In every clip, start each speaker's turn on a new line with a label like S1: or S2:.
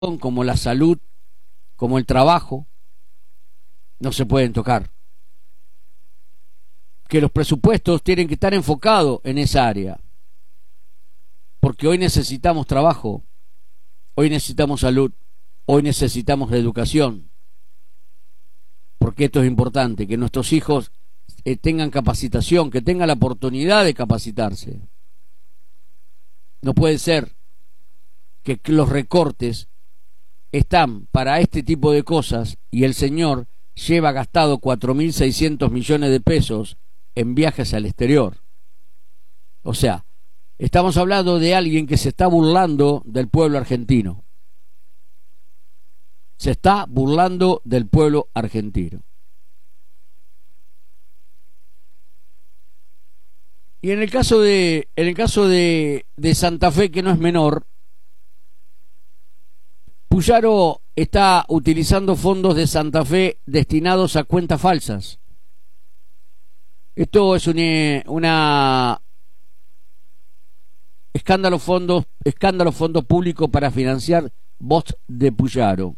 S1: como la salud, como el trabajo, no se pueden tocar. Que los presupuestos tienen que estar enfocados en esa área. Porque hoy necesitamos trabajo, hoy necesitamos salud, hoy necesitamos educación. Porque esto es importante, que nuestros hijos tengan capacitación, que tengan la oportunidad de capacitarse. No puede ser que los recortes están para este tipo de cosas y el señor lleva gastado 4.600 millones de pesos en viajes al exterior. O sea, estamos hablando de alguien que se está burlando del pueblo argentino. Se está burlando del pueblo argentino. Y en el caso de Santa Fe, que no es menor, Puyaro está utilizando fondos de Santa Fe destinados a cuentas falsas. Esto es una escándalo fondos públicos para financiar bots de Puyaro.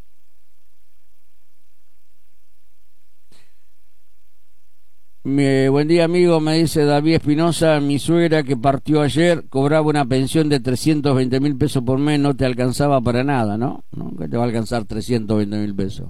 S1: Buen día, amigo, me dice David Espinosa. Mi suegra que partió ayer cobraba una pensión de 320.000 pesos por mes, no te alcanzaba para nada, ¿no? Nunca te va a alcanzar 320.000 pesos.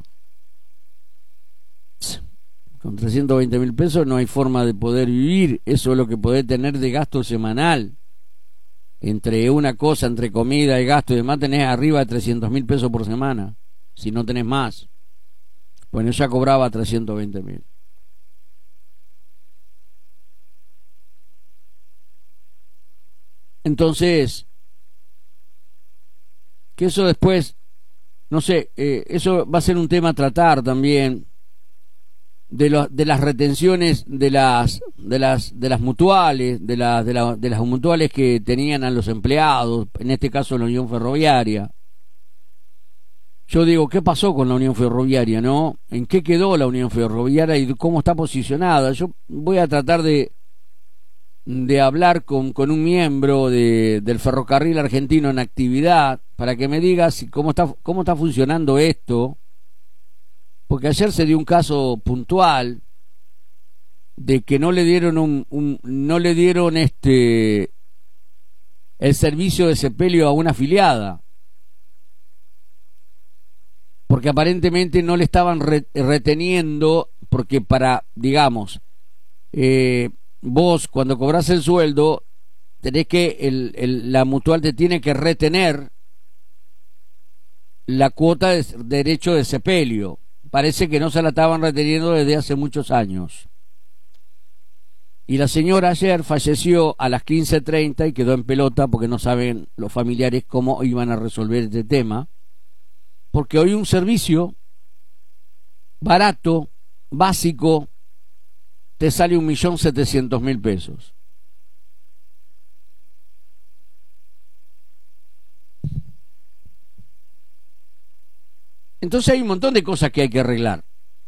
S1: Con 320.000 pesos no hay forma de poder vivir. Eso es lo que podés tener de gasto semanal. Entre una cosa, entre comida y gasto y demás, tenés arriba de 300.000 pesos por semana, si no tenés más. Bueno, ella cobraba 320.000. Entonces, que eso después, no sé, eso va a ser un tema a tratar también, de las retenciones de las mutuales, de las mutuales que tenían a los empleados, en este caso la Unión Ferroviaria. Yo digo, ¿qué pasó con la Unión Ferroviaria, no? ¿En qué quedó la Unión Ferroviaria y cómo está posicionada? Yo voy a tratar de hablar con un miembro del ferrocarril argentino en actividad para que me diga cómo está funcionando esto, porque ayer se dio un caso puntual de que no le dieron el servicio de sepelio a una afiliada, porque aparentemente no le estaban reteniendo, porque digamos, vos cuando cobras el sueldo tenés que la mutual te tiene que retener la cuota de derecho de sepelio. Parece que no se la estaban reteniendo desde hace muchos años. Y la señora ayer falleció a las 15:30 y quedó en pelota porque no saben los familiares cómo iban a resolver este tema, porque hoy un servicio barato, básico, te sale 1.700.000 pesos. Entonces hay un montón de cosas que hay que arreglar.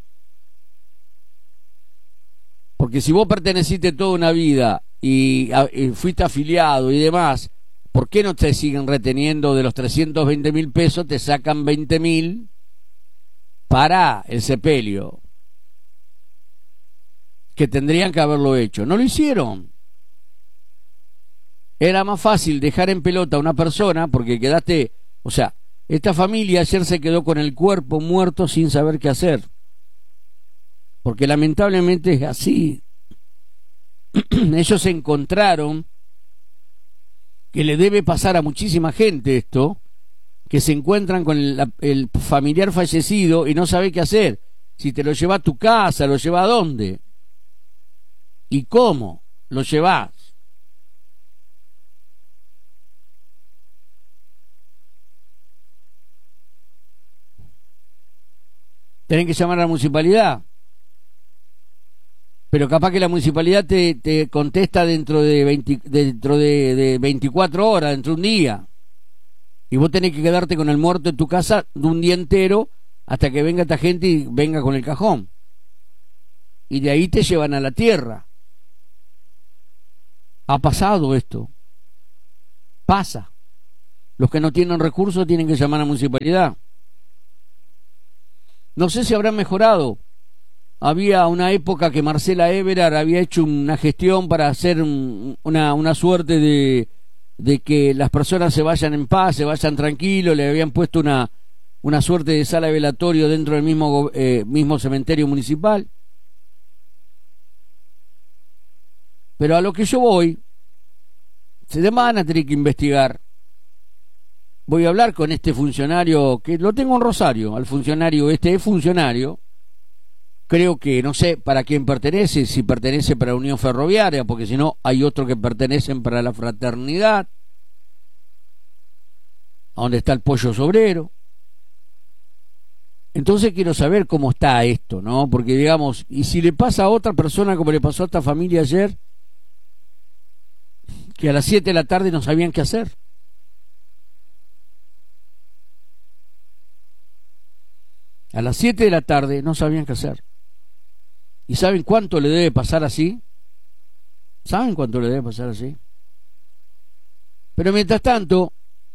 S1: Porque si vos perteneciste toda una vida y fuiste afiliado y demás, ¿por qué no te siguen reteniendo de los 320.000 pesos? Te sacan 20.000 para el sepelio, que tendrían que haberlo hecho. No lo hicieron. Era más fácil dejar en pelota a una persona porque quedaste, o sea, esta familia ayer se quedó con el cuerpo muerto sin saber qué hacer, porque lamentablemente es así. Ellos encontraron que le debe pasar a muchísima gente esto, que se encuentran con el familiar fallecido y no sabe qué hacer. Si te lo lleva a tu casa, lo lleva a dónde y cómo lo llevas. Tienen que llamar a la municipalidad, pero capaz que la municipalidad te contesta dentro de 24 horas, dentro de un día, y vos tenés que quedarte con el muerto en tu casa de un día entero hasta que venga esta gente y venga con el cajón, y de ahí te llevan a la tierra. Ha pasado esto, pasa. Los que no tienen recursos tienen que llamar a la municipalidad. No sé si habrán mejorado. Había una época que Marcela Ebrard había hecho una gestión para hacer una suerte de que las personas se vayan en paz, se vayan tranquilos. Le habían puesto una suerte de sala de velatorio dentro del mismo cementerio municipal. Pero a lo que yo voy, se van a tener que investigar. Voy a hablar con este funcionario, que lo tengo en Rosario, al funcionario, este es funcionario. Creo que, no sé para quién pertenece, si pertenece para la Unión Ferroviaria, porque si no, hay otros que pertenecen para la Fraternidad, a donde está el Pollo Sobrero. Entonces quiero saber cómo está esto, ¿no? Porque digamos, y si le pasa a otra persona como le pasó a esta familia ayer, que a las 7 de la tarde no sabían qué hacer. A las 7 de la tarde no sabían qué hacer. ¿Y saben cuánto le debe pasar así? ¿Saben cuánto le debe pasar así? Pero mientras tanto,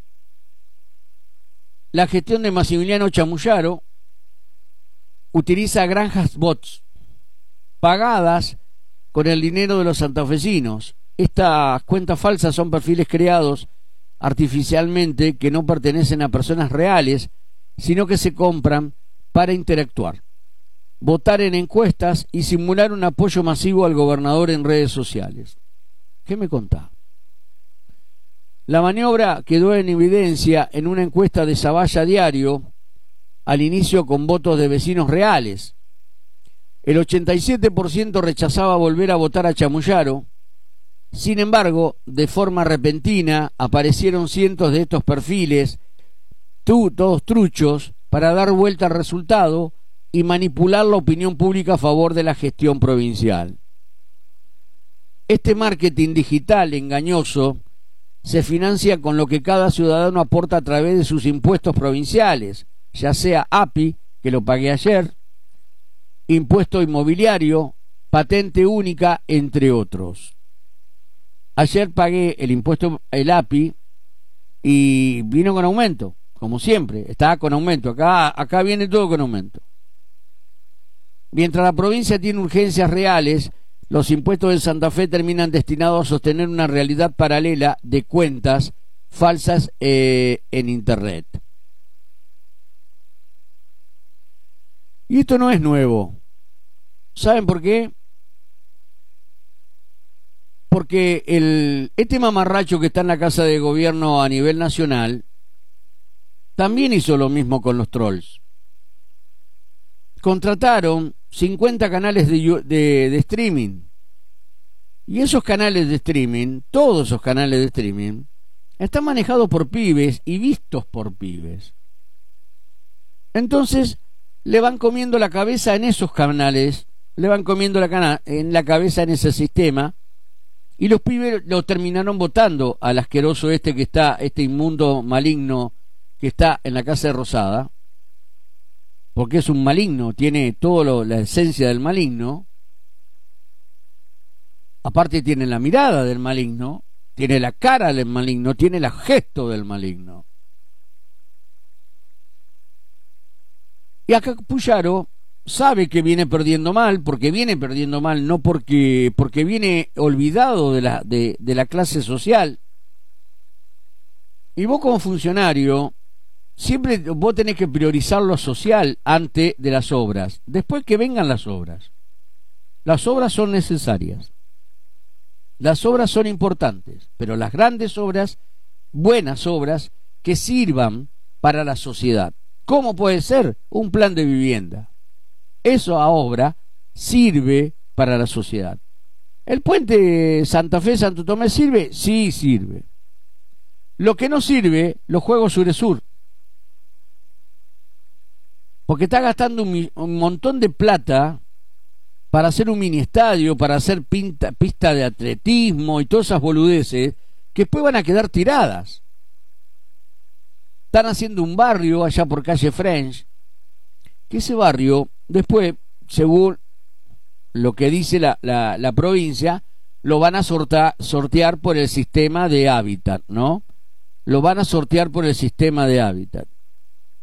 S1: la gestión de Massimiliano Chamuyaro utiliza granjas bots pagadas con el dinero de los santafesinos. Estas cuentas falsas son perfiles creados artificialmente que no pertenecen a personas reales, sino que se compran para interactuar, votar en encuestas y simular un apoyo masivo al gobernador en redes sociales. ¿Qué me contá? La maniobra quedó en evidencia en una encuesta de Zavalla Diario, al inicio con votos de vecinos reales. El 87% rechazaba volver a votar a Chamuyaro. Sin embargo, de forma repentina aparecieron cientos de estos perfiles, todos truchos, para dar vuelta al resultado y manipular la opinión pública a favor de la gestión provincial. Este marketing digital engañoso se financia con lo que cada ciudadano aporta a través de sus impuestos provinciales, ya sea API, que lo pagué ayer, impuesto inmobiliario, patente única, entre otros. Ayer pagué el impuesto, el API, y vino con aumento, como siempre, está con aumento, acá viene todo con aumento. Mientras la provincia tiene urgencias reales, los impuestos de Santa Fe terminan destinados a sostener una realidad paralela de cuentas falsas en Internet. Y esto no es nuevo. ¿Saben por qué? Porque este mamarracho que está en la Casa de Gobierno a nivel nacional también hizo lo mismo con los trolls. Contrataron 50 canales de streaming. Y esos canales de streaming, todos esos canales de streaming, están manejados por pibes y vistos por pibes. Entonces, le van comiendo la cabeza en esos canales, le van comiendo en la cabeza en ese sistema, y los pibes lo terminaron votando al asqueroso que está, este inmundo maligno que está en la Casa de Rosada, porque es un maligno, tiene toda la esencia del maligno. Aparte tiene la mirada del maligno, tiene la cara del maligno, tiene el gesto del maligno. Y acá Puyaro sabe que viene perdiendo mal, porque viene perdiendo mal, no porque viene olvidado de la clase social. Y vos como funcionario, siempre vos tenés que priorizar lo social antes de las obras, después que vengan las obras. Las obras son necesarias. Las obras son importantes, pero las grandes obras, buenas obras, que sirvan para la sociedad. ¿Cómo puede ser? Un plan de vivienda. Eso a obra sirve para la sociedad. ¿El puente Santa Fe-Santo Tomé sirve? Sí, sirve. Lo que no sirve, los Juegos Suresur. Porque está gastando un montón de plata para hacer un mini estadio, para hacer pista de atletismo y todas esas boludeces que después van a quedar tiradas. Están haciendo un barrio allá por calle French, que ese barrio después, según lo que dice la provincia, lo van a sortear por el sistema de hábitat, ¿no? lo van a sortear por el sistema de hábitat.